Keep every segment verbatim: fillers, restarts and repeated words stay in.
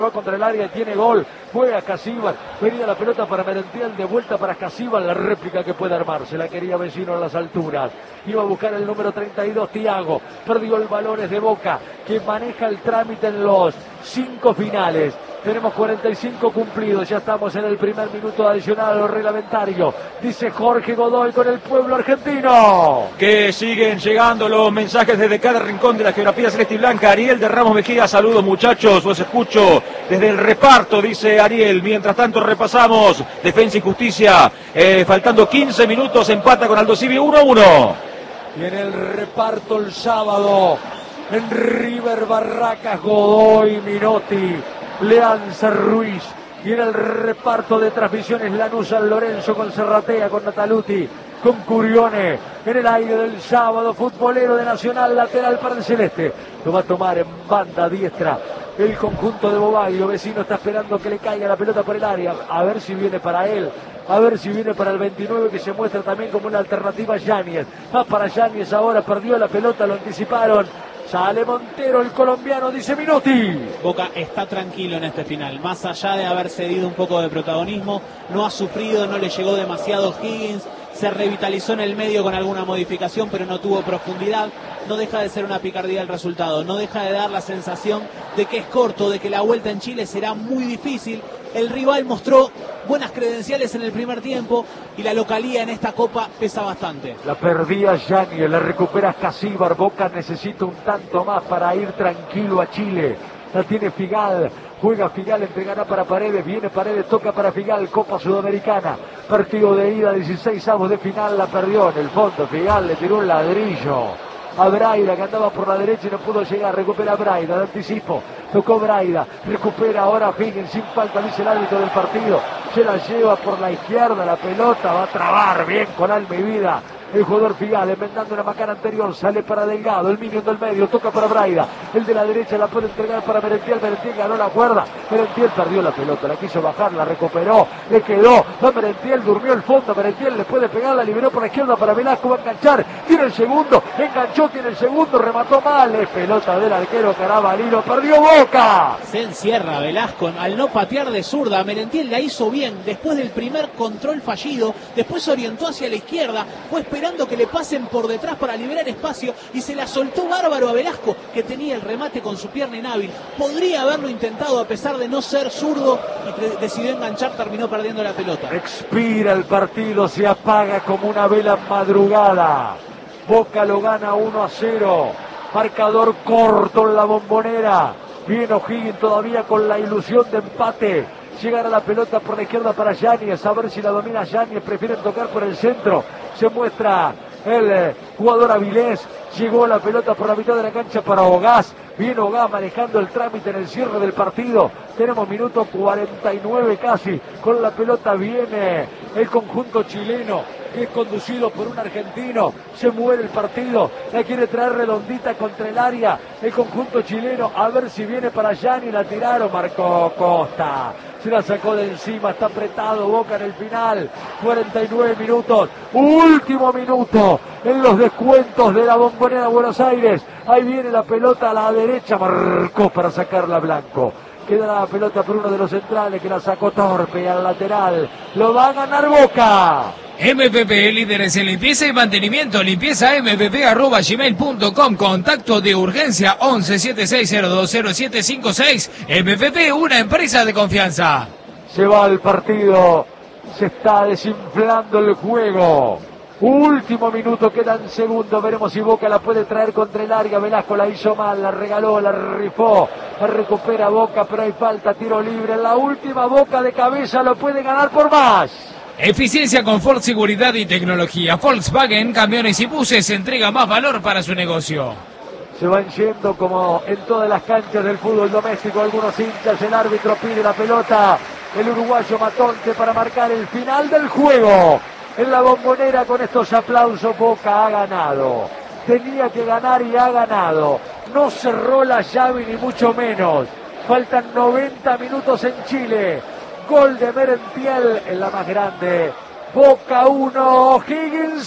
contra el área, tiene gol, juega Casíbar, venía la pelota para Merentiel, de vuelta para Casíbar, la réplica que puede armarse, la quería Vecino en las alturas, iba a buscar el número treinta y dos, Thiago, perdió el balón, es de Boca, que maneja el trámite en los cinco finales. Tenemos cuarenta y cinco cumplidos, ya estamos en el primer minuto adicional a lo reglamentario, dice Jorge Godoy con el pueblo argentino. Que siguen llegando los mensajes desde cada rincón de la geografía celeste y blanca. Ariel de Ramos Mejía, saludos muchachos, los escucho desde el reparto, dice Ariel. Mientras tanto repasamos Defensa y Justicia, eh, faltando quince minutos, empata con Aldo Civi uno a uno. Y en el reparto el sábado, en River Barracas, Godoy, Minotti, Leanza Ruiz, y en el reparto de transmisiones Lanús San Lorenzo con Serratea, con Nataluti, con Curione, en el aire del sábado, futbolero de Nacional, lateral para el Celeste, lo va a tomar en banda diestra el conjunto de Bobaglio. Vecino está esperando que le caiga la pelota por el área, a ver si viene para él, a ver si viene para el veintinueve, que se muestra también como una alternativa. Yáñez, va para Yáñez ahora, perdió la pelota, lo anticiparon. Sale Montero, el colombiano, dice Minotti. Boca está tranquilo en este final, más allá de haber cedido un poco de protagonismo, no ha sufrido, no le llegó demasiado Higgins, se revitalizó en el medio con alguna modificación, pero no tuvo profundidad. No deja de ser una picardía el resultado, no deja de dar la sensación de que es corto, de que la vuelta en Chile será muy difícil. El rival mostró buenas credenciales en el primer tiempo y la localía en esta copa pesa bastante. La perdía Yáñez, la recupera Casíbar. Boca necesita un tanto más para ir tranquilo a Chile. La tiene Figal, juega Figal, entregará para Paredes, viene Paredes, toca para Figal, Copa Sudamericana, partido de ida, dieciséis avos de final, la perdió en el fondo. Figal le tiró un ladrillo a Braida, que andaba por la derecha y no pudo llegar. Recupera Braida, de anticipo, tocó Braida, recupera ahora Higgins sin falta, dice el árbitro del partido, se la lleva por la izquierda, la pelota va a trabar bien con alma y vida el jugador Figal, enmendando una macana anterior, sale para Delgado, el minion del medio, toca para Braida, el de la derecha la puede entregar para Merentiel, Merentiel ganó la cuerda, Merentiel perdió la pelota, la quiso bajar, la recuperó, le quedó, va Merentiel, durmió el fondo, Merentiel le puede pegar, la liberó por la izquierda para Velasco, va a enganchar, tiene el segundo, enganchó, tiene el segundo, remató mal, es pelota del arquero Carabalino, perdió Boca. Se encierra Velasco al no patear de zurda, Merentiel la hizo bien, después del primer control fallido, después se orientó hacia la izquierda, fue esperando que le pasen por detrás para liberar espacio y se la soltó bárbaro a Velasco, que tenía el remate con su pierna inhábil. Podría haberlo intentado a pesar de no ser zurdo y decidió enganchar, terminó perdiendo la pelota. Expira el partido, se apaga como una vela madrugada. Boca lo gana uno a cero. Marcador corto en la Bombonera. Viene O'Higgins todavía con la ilusión de empate. Llegará la pelota por la izquierda para Yáñez, a ver si la domina Yáñez, prefieren tocar por el centro, se muestra el eh, jugador Avilés, llegó la pelota por la mitad de la cancha para Ogás, viene Ogás manejando el trámite en el cierre del partido, tenemos minuto cuarenta y nueve casi, con la pelota viene el conjunto chileno, que es conducido por un argentino, se muere el partido, la quiere traer redondita contra el área, el conjunto chileno, a ver si viene para Yáñez, la tiraron, marcó Costa, se la sacó de encima, está apretado Boca en el final, cuarenta y nueve minutos, último minuto en los descuentos de la Bombonera Buenos Aires, ahí viene la pelota a la derecha, marcó para sacarla Blanco. Queda la pelota por uno de los centrales que la sacó torpe al lateral, lo va a ganar Boca. M P P, líderes en limpieza y mantenimiento, limpieza m p p arroba gmail punto com, contacto de urgencia once setenta y seis cero dos cero siete cinco seis, M P P, una empresa de confianza. Se va el partido, se está desinflando el juego. Último minuto, quedan segundos, veremos si Boca la puede traer contra el área. Velasco la hizo mal, la regaló, la rifó, la recupera Boca, pero hay falta, tiro libre. En la última, Boca de cabeza lo puede ganar por más. Eficiencia, confort, seguridad y tecnología. Volkswagen, camiones y buses, entrega más valor para su negocio. Se van yendo como en todas las canchas del fútbol doméstico algunos hinchas, el árbitro pide la pelota, el uruguayo Matonte para marcar el final del juego. En la Bombonera con estos aplausos Boca ha ganado, tenía que ganar y ha ganado, no cerró la llave ni mucho menos, faltan noventa minutos en Chile, gol de Merentiel en la más grande, Boca uno, O'Higgins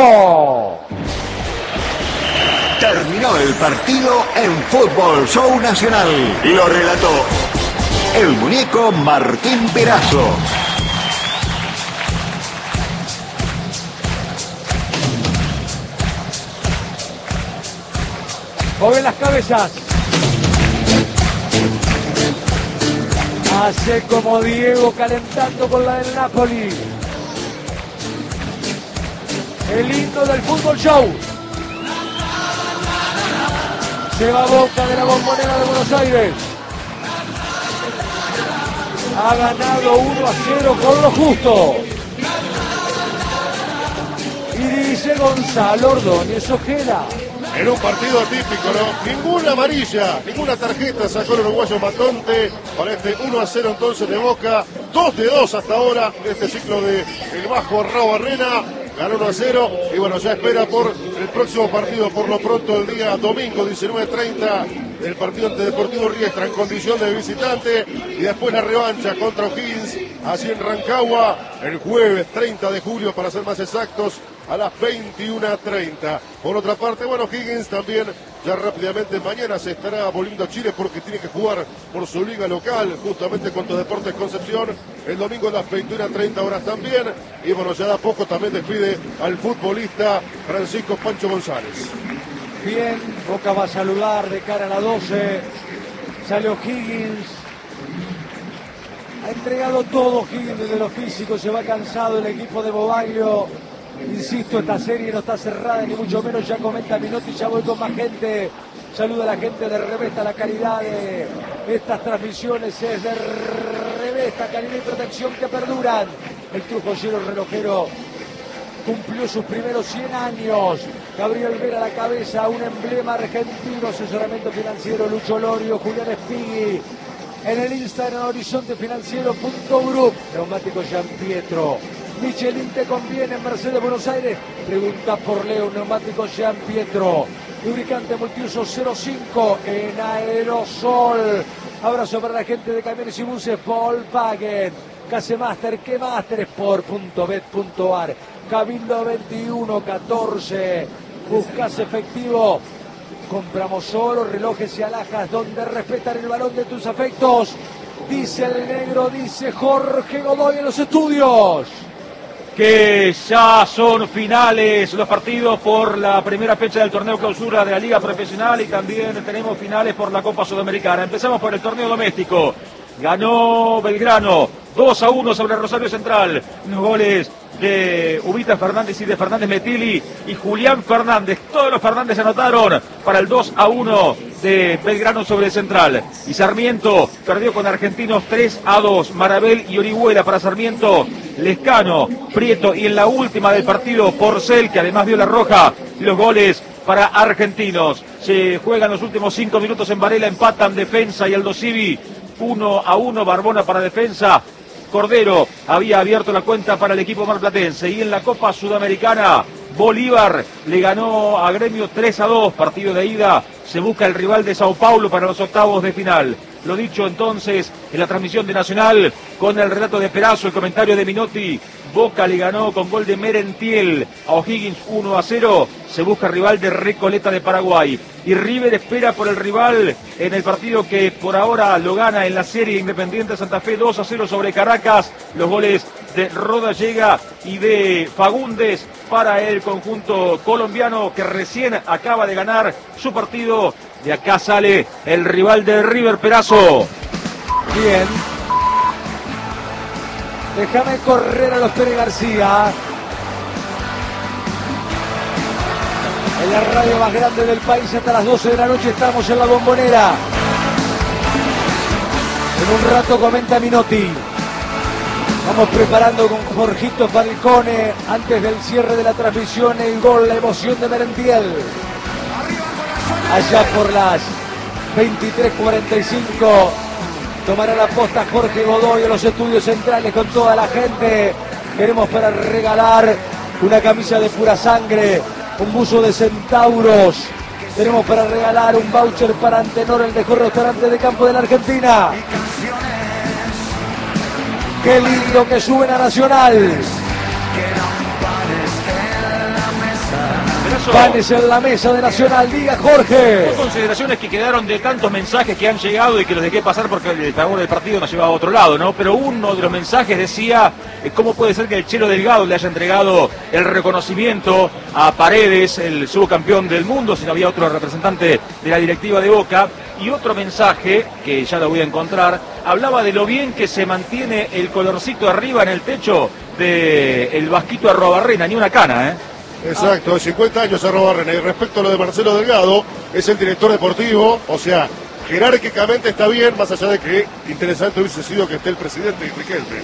cero. Terminó el partido en Fútbol Show Nacional, lo relató el muñeco Martín Perazo. Mueven las cabezas. Hace como Diego calentando con la del Napoli. El himno del fútbol show. Se va Boca de la Bombonera de Buenos Aires. Ha ganado uno a cero con lo justo. Y dice Gonzalo Ordóñez Ojeda. En un partido atípico, ¿no? Ninguna amarilla, ninguna tarjeta sacó el uruguayo Matonte para este uno a cero entonces de Boca. dos de dos hasta ahora en este ciclo de el Bajo Arrao Barrena. Ganó uno a cero y bueno, ya espera por el próximo partido, por lo pronto el día domingo diecinueve treinta, el partido ante Deportivo Riestra en condición de visitante y después la revancha contra O'Higgins allí en Rancagua el jueves treinta de julio para ser más exactos a las veintiuna treinta. Por otra parte, bueno, O'Higgins también ya rápidamente mañana se estará volviendo a Chile porque tiene que jugar por su liga local justamente contra Deportes Concepción el domingo a las veintiuna treinta horas también. Y bueno, ya da poco también despide al futbolista Francisco Pancho González. Bien, Boca va a saludar de cara a la doce. Sale O'Higgins. Ha entregado todo O'Higgins desde lo físico. Se va cansado el equipo de Bobaglio. Insisto, esta serie no está cerrada ni mucho menos. Ya comenta Minotti, ya voy con más gente. Saluda a la gente de Revesta. La calidad de estas transmisiones es de Revesta, calidad y protección que perduran. El trujillero relojero cumplió sus primeros cien años. Gabriel Vera a la cabeza, un emblema argentino. Asesoramiento financiero Lucho Lorio, Julián Espigui. En el Instagram horizonte financiero punto group. Neumático Gian Pietro. Michelin te conviene en Mercedes Buenos Aires. Pregunta por Leo. Neumático Gian Pietro. Lubricante multiuso cero cinco en aerosol. Abrazo para la gente de camiones y buses Volkswagen. Casemaster, que master sport punto bet punto ar. Cabildo veintiuno catorce. Buscas efectivo. Compramos solo relojes y alhajas donde respetan el valor de tus afectos. Dice el negro, dice Jorge Godoy en los estudios. Que ya son finales los partidos por la primera fecha del torneo clausura de la Liga Profesional y también tenemos finales por la Copa Sudamericana. Empezamos por el torneo doméstico. Ganó Belgrano dos a uno sobre Rosario Central. Los goles de Ubita Fernández y de Fernández Metili y Julián Fernández. Todos los Fernández anotaron para el dos a uno de Belgrano sobre Central. Y Sarmiento perdió con Argentinos tres a dos. Marabel y Orihuela para Sarmiento. Lescano, Prieto y en la última del partido Porcel, que además vio la roja, los goles para Argentinos. Se juegan los últimos cinco minutos en Varela, empatan Defensa y Aldo Civi. uno a uno, Barbona para Defensa. Cordero había abierto la cuenta para el equipo marplatense. Y en la Copa Sudamericana, Bolívar le ganó a Gremio tres a dos, partido de ida. Se busca el rival de Sao Paulo para los octavos de final. Lo dicho entonces en la transmisión de Nacional, con el relato de Perazo, el comentario de Minotti. Boca le ganó con gol de Merentiel a O'Higgins uno a cero. Se busca rival de Recoleta de Paraguay. Y River espera por el rival en el partido que por ahora lo gana en la serie Independiente Santa Fe dos a cero sobre Caracas. Los goles de Rodallega y de Fagundes para el conjunto colombiano que recién acaba de ganar su partido. De acá sale el rival de River, Perazo. Bien. Déjame correr a los Pérez García. En la radio más grande del país hasta las doce de la noche estamos en la Bombonera. En un rato comenta Minotti. Vamos preparando con Jorgito Falcone antes del cierre de la transmisión el gol, la emoción de Merentiel. Allá por las veintitrés cuarenta y cinco tomará la posta Jorge Godoy en los estudios centrales con toda la gente. Queremos para regalar una camisa de pura sangre, un buzo de centauros. Tenemos para regalar un voucher para Antenor, el mejor restaurante de campo de la Argentina. Qué lindo que suena Nacional. Perazo. Panes en la mesa de Nacional, diga Jorge. Dos consideraciones que quedaron de tantos mensajes que han llegado y que los dejé pasar porque el favor del partido nos llevaba a otro lado, ¿no? Pero uno de los mensajes decía eh, cómo puede ser que el Chelo Delgado le haya entregado el reconocimiento a Paredes, el subcampeón del mundo, si no había otro representante de la directiva de Boca. Y otro mensaje, que ya lo voy a encontrar, hablaba de lo bien que se mantiene el colorcito arriba en el techo del Vasquito Arrobarrena, ni una cana, ¿eh? Exacto, cincuenta años Arrobarrena. Y respecto a lo de Marcelo Delgado, es el director deportivo, o sea, jerárquicamente está bien, más allá de que interesante hubiese sido que esté el presidente y Riquelme.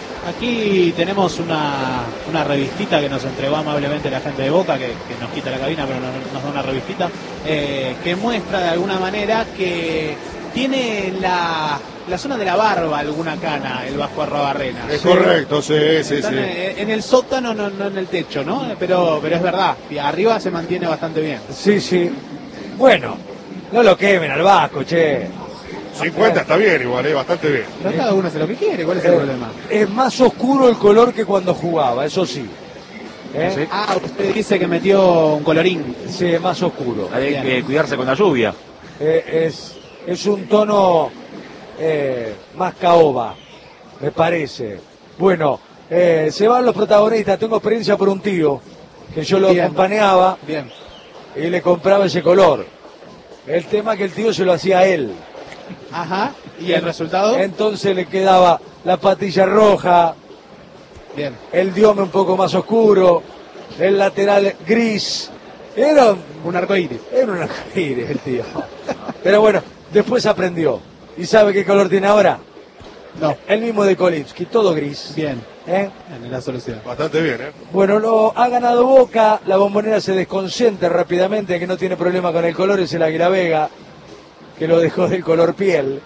Aquí tenemos una, una revistita que nos entregó amablemente la gente de Boca, que, que nos quita la cabina, pero nos, nos da una revistita, eh, que muestra de alguna manera que tiene la, la zona de la barba alguna cana el Vasco Arrobarrena. Es sí. correcto, sí, sí, Están sí. En, en el sótano, no, no en el techo, ¿no? Pero, pero es verdad, y arriba se mantiene bastante bien. Sí, sí. Bueno, no lo quemen al Vasco, che. cincuenta está bien igual, eh, bastante bien. Pero cada uno hace lo que quiere, ¿cuál es el Eh, problema? Es más oscuro el color que cuando jugaba, eso sí. ¿Eh? Sí. Ah, usted dice que metió un colorín. Sí, es más oscuro. Hay que cuidarse con la lluvia. Eh, es, es un tono eh, más caoba, me parece. Bueno, eh, se van los protagonistas. Tengo experiencia por un tío que yo lo Bien. acompañaba Bien. y le compraba ese color. El tema es que el tío se lo hacía a él. Ajá, ¿y el resultado? Entonces le quedaba la patilla roja, Bien. el diome un poco más oscuro, el lateral gris. Era Un arcoíris. Era un arcoíris el tío. Pero bueno, después aprendió. ¿Y sabe qué color tiene ahora? No. El mismo de Kolipski, todo gris. Bien. ¿Eh? En la solución. Bastante bien, ¿eh? Bueno, lo ha ganado Boca, la Bombonera se desconcentra rápidamente, que no tiene problema con el color, es el Águila Vega, que lo dejó del color piel.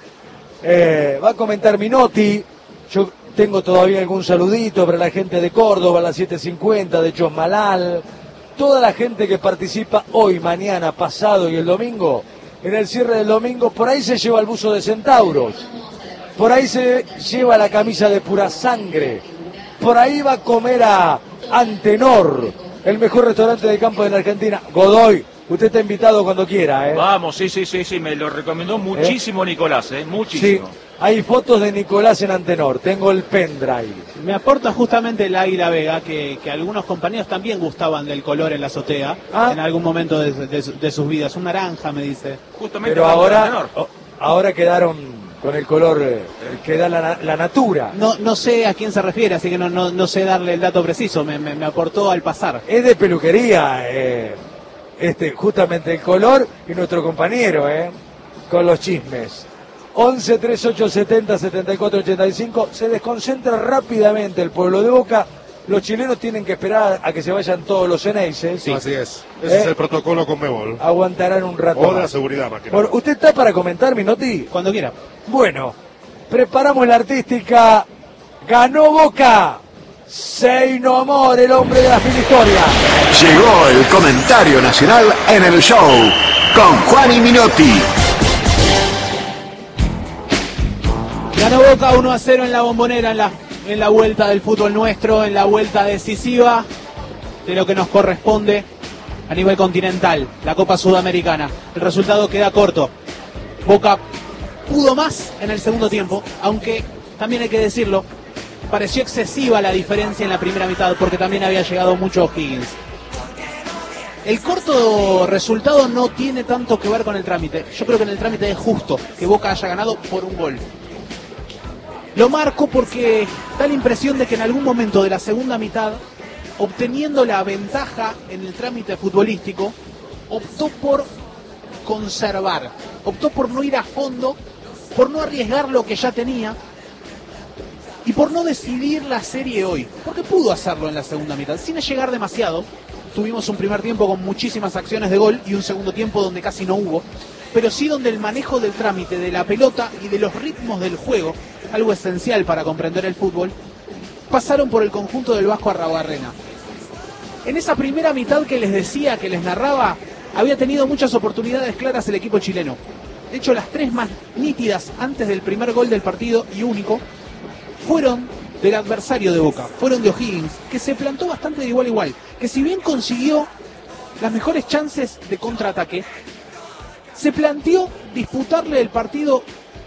Eh, va a comentar Minotti, yo tengo todavía algún saludito para la gente de Córdoba, la siete cincuenta, de Chosmalal, toda la gente que participa hoy, mañana, pasado y el domingo, en el cierre del domingo, por ahí se lleva el buzo de Centauros, por ahí se lleva la camisa de Pura Sangre, por ahí va a comer a Antenor, el mejor restaurante de campo de la Argentina. Godoy, usted está invitado cuando quiera, ¿eh? Vamos, sí, sí, sí, sí, me lo recomendó muchísimo Nicolás, ¿eh? Sí, Muchísimo. hay fotos de Nicolás en Antenor, tengo el pendrive. Me aporta justamente el Águila Vega, que, que algunos compañeros también gustaban del color en la azotea, Ah. en algún momento de, de- de sus vidas. Un naranja, me dice. Justamente Pero hablando de ahora, Antenor. o- ahora quedaron con el color eh, que da la, la natura. No, no sé a quién se refiere, así que no, no, no sé darle el dato preciso. Me, me, me aportó al pasar. Es de peluquería, eh, este, justamente el color y nuestro compañero, eh, con los chismes. once, treinta y ocho, setenta, setenta y cuatro, ochenta y cinco, se desconcentra rápidamente el pueblo de Boca. Los chilenos tienen que esperar a que se vayan todos los Ceneices. Así es. Ese ¿Eh? es el protocolo con Mebol. Aguantarán un rato O de la más. seguridad, más que Por- nada. ¿Usted está para comentar, Minotti? Cuando quiera. Bueno, preparamos la artística. Ganó Boca. Seino Amor, el hombre de la fin historia. Llegó el comentario nacional en el show con Juan y Minotti. Ganó Boca uno a cero en la Bombonera, en la, en la vuelta del fútbol nuestro, en la vuelta decisiva de lo que nos corresponde a nivel continental, la Copa Sudamericana. El resultado queda corto. Boca pudo más en el segundo tiempo, aunque también hay que decirlo, pareció excesiva la diferencia en la primera mitad porque también había llegado mucho O'Higgins. El corto resultado no tiene tanto que ver con el trámite. Yo creo que en el trámite es justo que Boca haya ganado por un gol. Lo marco porque da la impresión de que en algún momento de la segunda mitad, obteniendo la ventaja en el trámite futbolístico, optó por conservar, optó por no ir a fondo, por no arriesgar lo que ya tenía y por no decidir la serie hoy, porque pudo hacerlo en la segunda mitad, sin llegar demasiado. Tuvimos un primer tiempo con muchísimas acciones de gol y un segundo tiempo donde casi no hubo, pero sí donde el manejo del trámite, de la pelota y de los ritmos del juego, algo esencial para comprender el fútbol, pasaron por el conjunto del Vasco Arrobarrena. En esa primera mitad que les decía, que les narraba, había tenido muchas oportunidades claras el equipo chileno. De hecho, las tres más nítidas antes del primer gol del partido y único fueron del adversario de Boca, fueron de O'Higgins, que se plantó bastante de igual a igual, que si bien consiguió las mejores chances de contraataque, se planteó disputarle el partido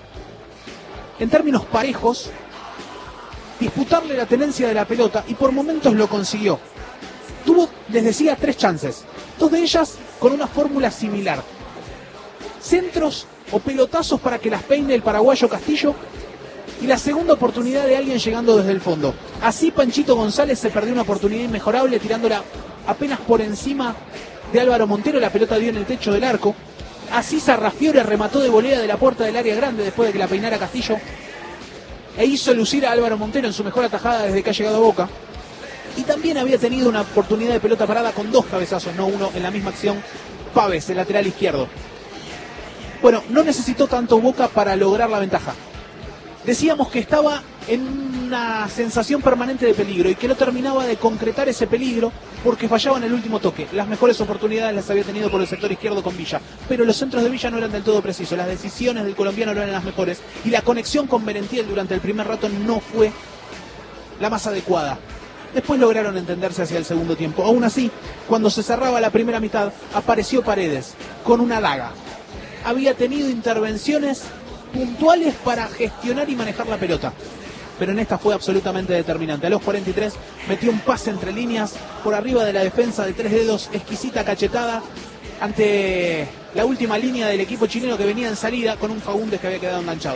en términos parejos, disputarle la tenencia de la pelota, y por momentos lo consiguió. Tuvo, les decía, tres chances, dos de ellas con una fórmula similar: centros o pelotazos para que las peine el paraguayo Castillo, y la segunda oportunidad de alguien llegando desde el fondo. Así Panchito González se perdió una oportunidad inmejorable tirándola apenas por encima de Álvaro Montero, la pelota dio en el techo del arco. Así Sarrafiore remató de volea de la puerta del área grande después de que la peinara Castillo, e hizo lucir a Álvaro Montero en su mejor atajada desde que ha llegado a Boca. Y también había tenido una oportunidad de pelota parada con dos cabezazos, no uno, en la misma acción, Pávez, el lateral izquierdo. Bueno, no necesitó tanto Boca para lograr la ventaja. Decíamos que estaba en una sensación permanente de peligro y que no terminaba de concretar ese peligro porque fallaba en el último toque. Las mejores oportunidades las había tenido por el sector izquierdo con Villa, pero los centros de Villa no eran del todo precisos, las decisiones del colombiano no eran las mejores y la conexión con Merentiel durante el primer rato no fue la más adecuada. Después lograron entenderse hacia el segundo tiempo. Aún así, cuando se cerraba la primera mitad, apareció Paredes con una daga. Había tenido intervenciones puntuales para gestionar y manejar la pelota, pero en esta fue absolutamente determinante. A los cuarenta y tres metió un pase entre líneas por arriba de la defensa de tres dedos, exquisita cachetada ante la última línea del equipo chileno que venía en salida con un Faúndez que había quedado enganchado.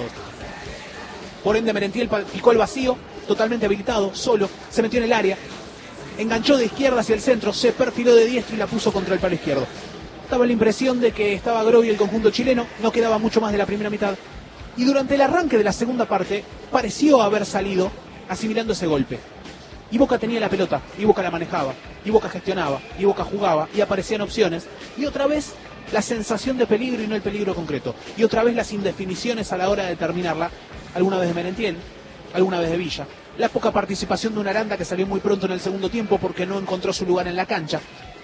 Por ende Merentiel picó el vacío, totalmente habilitado, solo, se metió en el área, enganchó de izquierda hacia el centro, se perfiló de diestro y la puso contra el palo izquierdo. Daba la impresión de que estaba Groby el conjunto chileno, no quedaba mucho más de la primera mitad. Y durante el arranque de la segunda parte, pareció haber salido asimilando ese golpe. Y Boca tenía la pelota, y Boca la manejaba, y Boca gestionaba, y Boca jugaba, y aparecían opciones. Y otra vez la sensación de peligro y no el peligro concreto. Y otra vez las indefiniciones a la hora de terminarla, alguna vez de Merentiel, alguna vez de Villa. La poca participación de un Aranda que salió muy pronto en el segundo tiempo porque no encontró su lugar en la cancha.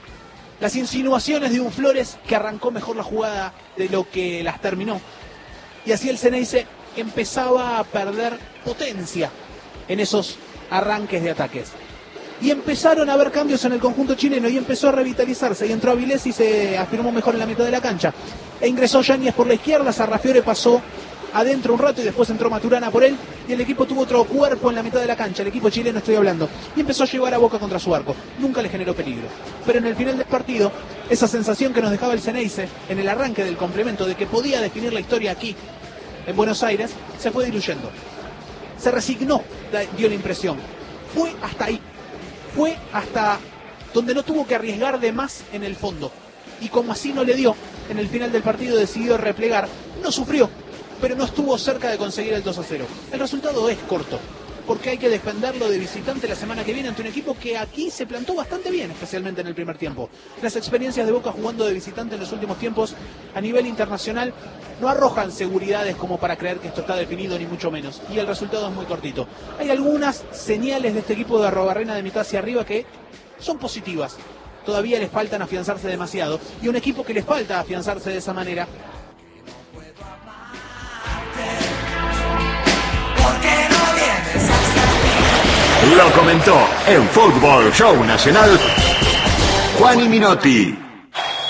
Las insinuaciones de un Flores que arrancó mejor la jugada de lo que las terminó. Y así el Ceneice empezaba a perder potencia en esos arranques de ataques. Y empezaron a haber cambios en el conjunto chileno y empezó a revitalizarse. Y entró Avilés y se afirmó mejor en la mitad de la cancha. E ingresó Yáñez por la izquierda, Sarrafiore pasó adentro un rato y después entró Maturana por él. Y el equipo tuvo otro cuerpo en la mitad de la cancha, el equipo chileno estoy hablando. Y empezó a llevar a Boca contra su arco. Nunca le generó peligro. Pero en el final del partido, esa sensación que nos dejaba el Ceneice en el arranque del complemento de que podía definir la historia aquí, en Buenos Aires, se fue diluyendo. Se resignó, dio la impresión. Fue hasta ahí. Fue hasta donde no tuvo que arriesgar de más en el fondo. Y como así no le dio, en el final del partido decidió replegar. No sufrió, pero no estuvo cerca de conseguir el dos a cero. El resultado es corto, porque hay que defenderlo de visitante la semana que viene ante un equipo que aquí se plantó bastante bien, especialmente en el primer tiempo. Las experiencias de Boca jugando de visitante en los últimos tiempos a nivel internacional no arrojan seguridades como para creer que esto está definido, ni mucho menos. Y el resultado es muy cortito. Hay algunas señales de este equipo de Arrobarrena de mitad hacia arriba que son positivas. Todavía les faltan afianzarse demasiado. Y un equipo que les falta afianzarse de esa manera lo comentó en Fútbol Show Nacional Juan y Minotti.